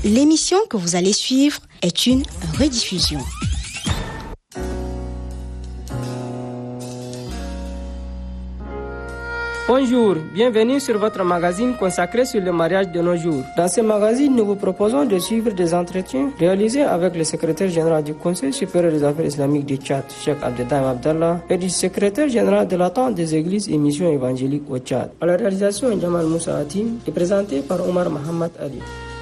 L'émission que vous allez suivre est une rediffusion. Bonjour, bienvenue sur votre magazine consacré sur le mariage de nos jours. Dans ce magazine, nous vous proposons de suivre des entretiens réalisés avec le secrétaire général du Conseil supérieur des affaires islamiques du Tchad, Cheikh Abdeldaïm Abdallah, et du secrétaire général de l'attente des églises et missions évangéliques au Tchad. À la réalisation, Jamal Moussa Hatim est présenté par Omar Mohamed Ali.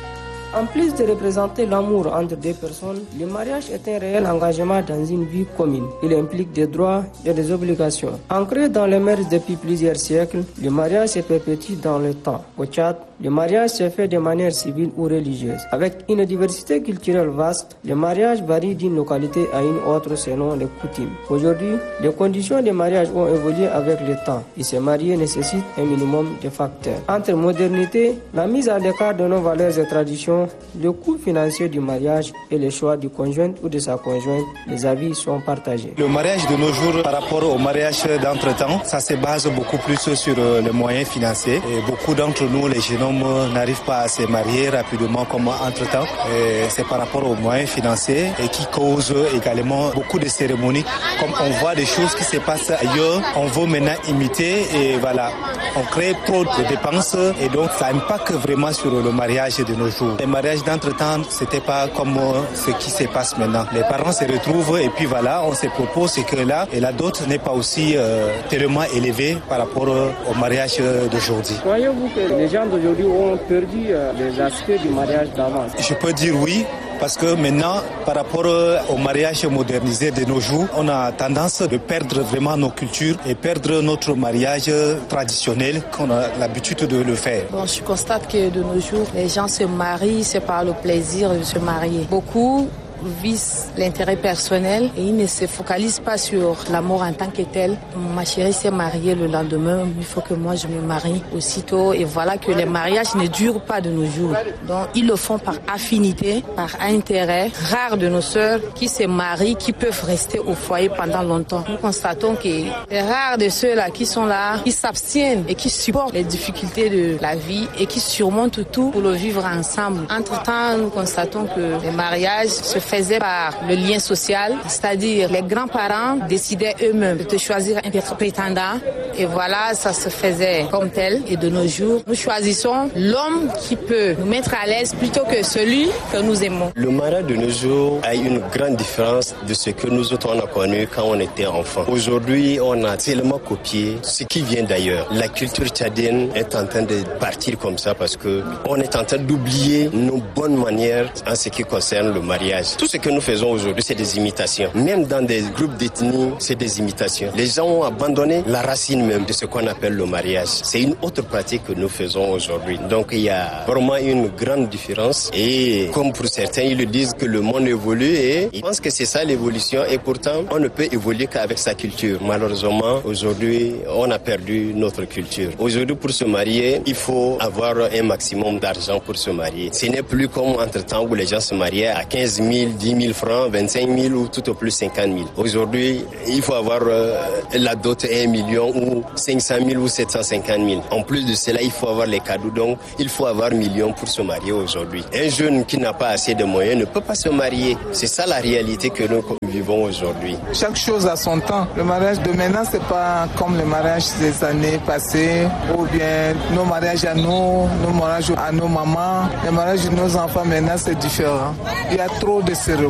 En plus de représenter l'amour entre deux personnes, le mariage est un réel engagement dans une vie commune. Il implique des droits et des obligations. Ancré dans les mœurs depuis plusieurs siècles, le mariage se perpétue dans le temps. Au Tchad, le mariage se fait de manière civile ou religieuse. Avec une diversité culturelle vaste, le mariage varie d'une localité à une autre selon les coutumes. Aujourd'hui, les conditions de mariage ont évolué avec le temps et se marier nécessite un minimum de facteurs. Entre modernité, la mise à l'écart de nos valeurs et traditions, le coût financier du mariage et le choix du conjoint ou de sa conjointe, les avis sont partagés. Le mariage de nos jours par rapport au mariage d'antre-temps, ça se base beaucoup plus sur les moyens financiers. Et beaucoup d'entre nous, les jeunes hommes, n'arrivent pas à se marier rapidement comme entre-temps. C'est par rapport aux moyens financiers et qui cause également beaucoup de cérémonies. Comme on voit des choses qui se passent ailleurs, on veut maintenant imiter et voilà, on crée trop de dépenses et donc ça impacte vraiment sur le mariage de nos jours. Le mariage d'entre-temps, c'était pas comme ce qui se passe maintenant. Les parents se retrouvent et puis voilà, on se propose que là, et la dot n'est pas aussi tellement élevée par rapport au mariage d'aujourd'hui. Croyez-vous que les gens d'aujourd'hui ont perdu les aspects du mariage d'avant? Je peux dire oui. Parce que maintenant, par rapport au mariage modernisé de nos jours, on a tendance de perdre vraiment nos cultures et perdre notre mariage traditionnel qu'on a l'habitude de le faire. Bon, je constate que de nos jours, les gens se marient, c'est par le plaisir de se marier. Beaucoup visent l'intérêt personnel et ils ne se focalisent pas sur l'amour en tant que tel. Ma chérie s'est mariée le lendemain, il faut que moi je me marie aussitôt et voilà que les mariages ne durent pas de nos jours. Donc ils le font par affinité, par intérêt. Rares de nos sœurs qui se marient, qui peuvent rester au foyer pendant longtemps. Nous constatons que les rares de ceux-là qui sont là, qui s'abstiennent et qui supportent les difficultés de la vie et qui surmontent tout pour le vivre ensemble. Entre-temps, nous constatons que les mariages se faisaient par le lien social, c'est-à-dire les grands-parents décidaient eux-mêmes de choisir un prétendant et voilà, ça se faisait comme tel. Et de nos jours, nous choisissons l'homme qui peut nous mettre à l'aise plutôt que celui que nous aimons. Le mariage de nos jours a une grande différence de ce que nous autres on a connu quand on était enfant. Aujourd'hui, on a tellement copié ce qui vient d'ailleurs. La culture tchadienne est en train de partir comme ça parce que on est en train d'oublier nos bonnes manières en ce qui concerne le mariage. Tout ce que nous faisons aujourd'hui, c'est des imitations. Même dans des groupes d'ethnie, c'est des imitations. Les gens ont abandonné la racine même de ce qu'on appelle le mariage. C'est une autre pratique que nous faisons aujourd'hui. Donc il y a vraiment une grande différence. Et comme pour certains, ils le disent que le monde évolue et ils pensent que c'est ça l'évolution. Et pourtant, on ne peut évoluer qu'avec sa culture. Malheureusement, aujourd'hui, on a perdu notre culture. Aujourd'hui, pour se marier, il faut avoir un maximum d'argent pour se marier. Ce n'est plus comme entre-temps où les gens se mariaient à 15 000, 10 000 francs, 25 000 ou tout au plus 50 000. Aujourd'hui, il faut avoir la dot 1 million ou 500 000 ou 750 000. En plus de cela, il faut avoir les cadeaux. Donc, il faut avoir millions pour se marier aujourd'hui. Un jeune qui n'a pas assez de moyens ne peut pas se marier. C'est ça la réalité que nous vivons aujourd'hui. Chaque chose a son temps. Le mariage de maintenant, c'est pas comme le mariage des années passées ou bien nos mariages à nous, nos mariages à nos mamans. Le mariage de nos enfants maintenant, c'est différent. Il y a trop de cérémonies.